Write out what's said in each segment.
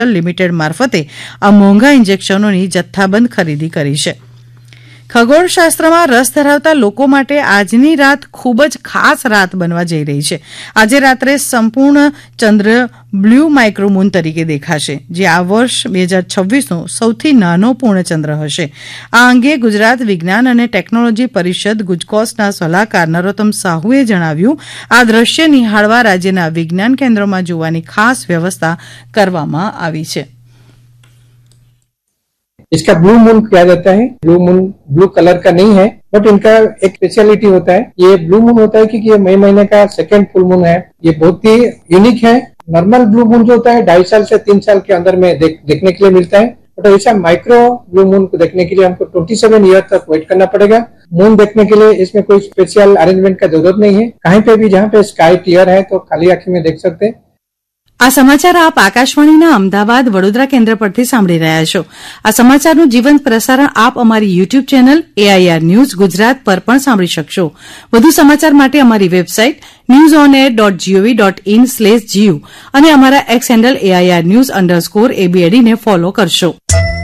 Limited મારફતે આ મોંઘા ઇન્જેક્શનોની જથ્થાબંધ ખરીદી કરી છે. ખગોળશાસ્ત્રમાં રસ ધરાવતા લોકો માટે આજની રાત ખૂબ જ ખાસ રાત બનવા જઈ રહી છે. આજે રાત્રે સંપૂર્ણ ચંદ્ર બ્લુ માઇક્રોમૂન તરીકે દેખાશે, જે આ વર્ષ 2026નો સૌથી નાનો પૂર્ણચંદ્ર હશે. આ અંગે ગુજરાત વિજ્ઞાન અને ટેકનોલોજી પરિષદ ગુજકોસ્ટના સલાહકાર નરોત્તમ સાહુએ જણાવ્યું, આ દ્રશ્ય નિહાળવા રાજ્યના વિજ્ઞાન કેન્દ્રોમાં જોવાની ખાસ વ્યવસ્થા કરવામાં આવી છે. इसका ब्लू मून किया जाता है. ब्लू मून ब्लू कलर का नहीं है, बट इनका एक स्पेशलिटी होता है. ये ब्लू मून होता है क्योंकि ये मई महीने का सेकेंड फुल मून है. ये बहुत ही यूनिक है. नॉर्मल ब्लू मून जो होता है 2.5 साल से 3 साल के अंदर में देखने के लिए मिलता है, बट ऐसा माइक्रो ब्लू मून को देखने के लिए हमको 27 ईयर तक वेट करना पड़ेगा. मून देखने के लिए इसमें कोई स्पेशल अरेंजमेंट का जरूरत नहीं है. कहीं पे भी जहाँ पे स्काई क्लियर है तो खाली आंखें में देख सकते हैं. આ સમાચાર આપ આકાશવાણીના અમદાવાદ વડોદરા કેન્દ્ર પરથી સાંભળી રહ્યા છો. આ સમાચારનું જીવંત પ્રસારણ આપ અમારી YouTube channel AIR news Gujarat પર પણ સાંભળી શકશો. વધુ સમાચાર માટે અમારી વેબસાઇટ newsonair.gov.in/gu અને અમારા એક્સ હેન્ડલ AIR_news_ABAD ને ફોલો કરશો.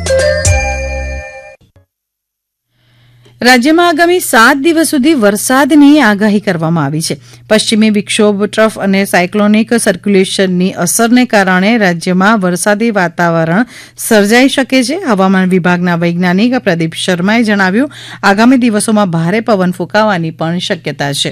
રાજ્યમાં આગામી 7 દિવસ સુધી વરસાદની આગાહી કરવામાં આવી છે. પશ્ચિમી વિક્ષોભ ટ્રફ અને સાયક્લોનિક સર્ક્યુલેશનની અસરને કારણે રાજ્યમાં વરસાદી વાતાવરણ સર્જાઈ શકે છે. હવામાન વિભાગના વૈજ્ઞાનિક પ્રદીપ શર્માએ જણાવ્યું, આગામી દિવસોમાં ભારે પવન ફૂંકાવાની પણ શક્યતા છે.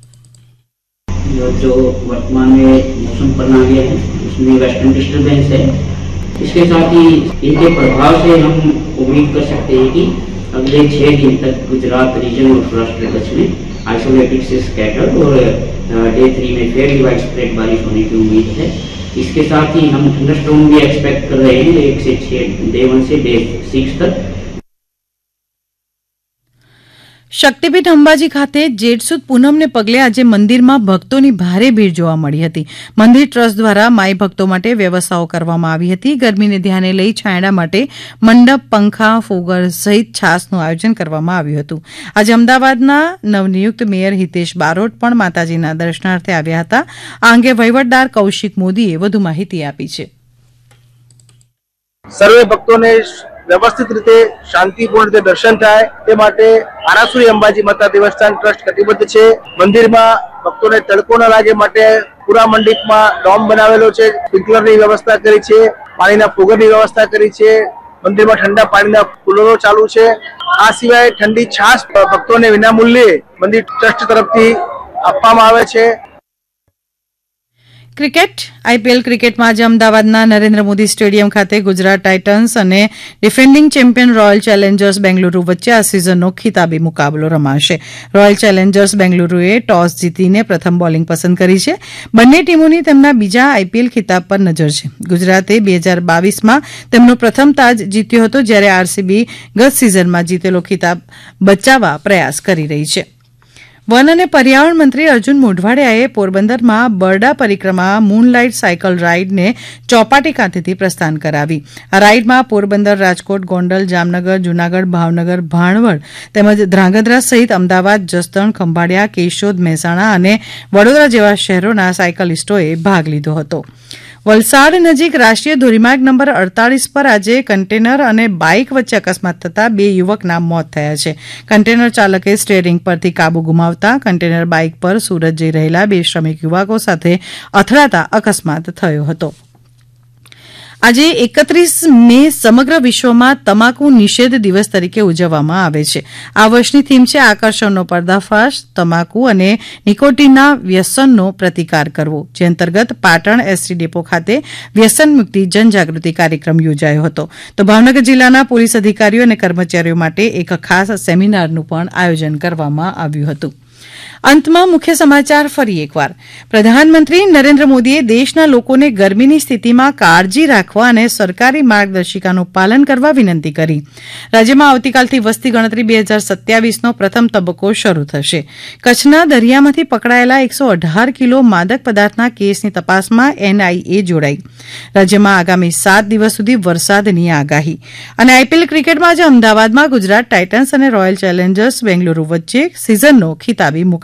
जो वर्तमान में मौसम प्रणाली है उसमें वेस्टर्न डिस्टर्बेंस है. इसके साथ ही इनके प्रभाव से हम उम्मीद कर सकते हैं कि अगले 6 दिन तक गुजरात रीजन और सौराष्ट्र कच्छ में आइसोलेटेड से स्कैटर्ड और डे 3 में फेयरली वाइड स्प्रेड बारिश होने की उम्मीद है. इसके साथ ही हम थंडरस्टॉर्म भी एक्सपेक्ट कर रहे हैं 1 से 6 डे 1 से डे 6 तक. શક્તિપીઠ અંબાજી ખાતે જેઠ સુદ પૂનમને પગલે આજે મંદિરમાં ભક્તોની ભારે ભીડ જોવા મળી હતી. મંદિર ટ્રસ્ટ દ્વારા માઈ ભક્તો માટે વ્યવસ્થાઓ કરવામાં આવી હતી. ગરમીને ધ્યાને લઈ છાંયડા માટે મંડપ, પંખા, ફોગર સહિત છાસનું આયોજન કરવામાં આવ્યું હતું. આજે અમદાવાદના નવનિયુક્ત મેયર હિતેશ બારોટ પણ માતાજીના દર્શનાર્થે આવ્યા હતા. આ અંગે વહીવટદાર કૌશિક મોદીએ વધુ માહિતી આપી છે. સર્વે ભક્તોને વ્યવસ્થિત રીતે શાંતિપૂર્ણ રીતે દર્શન થાય તે માટે આરાસુરી અંબાજી માતા દેવસ્થાન ટ્રસ્ટ કટિબદ્ધ છે. મંદિરમાં ભક્તોને તડકો ન લાગે માટે પૂરા મંડપમાં ડોમ બનાવેલો છે, સ્પ્રિંકલરની વ્યવસ્થા કરી છે, પાણીના ફોગરની વ્યવસ્થા કરી છે, મંદિરમાં ઠંડા પાણીના કુલરો ચાલુ છે. આ સિવાય ઠંડી છાશ ભક્તોને વિનામૂલ્યે મંદિર ટ્રસ્ટ તરફથી આપવામાં આવે છે. ક્રિકેટ આઈપીએલ ક્રિકેટમાં આજે અમદાવાદના નરેન્દ્ર મોદી સ્ટેડિયમ ખાતે ગુજરાત ટાઇટન્સ અને defending champion royal Challengers Bengaluru વચ્ચે આ સિઝનનો ખિતાબી મુકાબલો રમાશે. રોયલ ચેલેન્જર્સ બેંગલુરુએ ટોસ જીતીને પ્રથમ બોલિંગ પસંદ કરી છે. બંને ટીમોની તેમના બીજા આઈપીએલ ખિતાબ પર નજર છે. ગુજરાતે 2022માં તેમનો પ્રથમ તાજ જીત્યો હતો, જ્યારે આરસીબી ગત સિઝનમાં જીતેલો ખિતાબ બચાવવા પ્રયાસ કરી રહી છે. વન અને પર્યાવરણ મંત્રી અર્જુન મોઢવાડિયાએ પોરબંદરમાં બરડા પરિક્રમા મૂનલાઇટ સાયકલ રાઇડને ચોપાટી ખાતેથી પ્રસ્થાન કરાવી. આ રાઇડમાં પોરબંદર, રાજકોટ, ગોંડલ, જામનગર, જૂનાગઢ, ભાવનગર, ભાણવડ તેમજ ધ્રાંગધ્રા સહિત અમદાવાદ, જસદણ, ખંભાળિયા, કેશોદ, મહેસાણા અને વડોદરા જેવા શહેરોના સાયકલિસ્ટોએ ભાગ લીધો હતો. વલસાડ નજીક રાષ્ટ્રીય ધોરીમાર્ગ નંબર 48 પર આજે કન્ટેનર અને બાઇક વચ્ચે અકસ્માત થતાં 2 યુવકના મોત થયા છે. કન્ટેનર ચાલકે સ્ટીયરિંગ પરથી કાબુ ગુમાવતા કન્ટેનર બાઇક પર સુરત જઈ રહેલા 2 શ્રમિક યુવકો સાથે અથડાતા અકસ્માત થયો હતો. આજે 31 મે સમગ્ર વિશ્વમાં તમાકુ નિષેધ દિવસ તરીકે ઉજવવામાં આવે છે. આ વર્ષની થીમ છે આકર્ષણનો પર્દાફાશ, તમાકુ અને નિકોટીનના વ્યસનનો પ્રતિકાર કરવો, જે અંતર્ગત પાટણ એસટી ડેપો ખાતે વ્યસન મુક્તિ જનજાગૃતિ કાર્યક્રમ યોજાયો હતો. તો ભાવનગર જિલ્લાના પોલીસ અધિકારીઓ અને કર્મચારીઓ માટે એક ખાસ સેમિનારનું પણ આયોજન કરવામાં આવ્યું હતું. અંતમાં મુખ્ય સમાચાર ફરી એકવાર. પ્રધાનમંત્રી નરેન્દ્ર મોદીએ દેશના લોકોને ગરમીની સ્થિતિમાં કાળજી રાખવા અને સરકારી માર્ગદર્શિકાનું પાલન કરવા વિનંતી કરી. રાજ્યમાં આવતીકાલથી વસ્તી ગણતરી 2027નો પ્રથમ તબક્કો શરૂ થશે. કચ્છના દરિયામાંથી પકડાયેલા 118 કિલો માદક પદાર્થના કેસની તપાસમાં NIA જોડાઈ. રાજ્યમાં આગામી 7 દિવસ સુધી વરસાદની આગાહી. અને આઈપીએલ ક્રિકેટમાં આજે અમદાવાદમાં ગુજરાત ટાઇટન્સ અને રોયલ ચેલેન્જર્સ બેંગલુરુ વચ્ચે સિઝનનો ખિતાબી મુકાબલો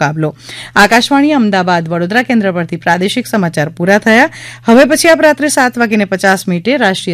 મુકાબલો. આકાશવાણી અમદાવાદ વડોદરા કેન્દ્ર પરથી પ્રાદેશિક સમાચાર પૂરા થયા. હવે પછી આપ રાત્રે 7:50 રાષ્ટ્રીય